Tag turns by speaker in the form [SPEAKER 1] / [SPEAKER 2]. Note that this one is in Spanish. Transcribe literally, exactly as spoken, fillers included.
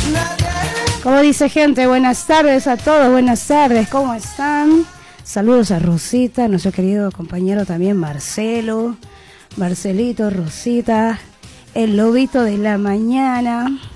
[SPEAKER 1] Como dice gente, buenas tardes a todos, buenas tardes, ¿cómo están? Saludos a Rosita, nuestro querido compañero también Marcelo, Marcelito, Rosita, el lobito de la mañana.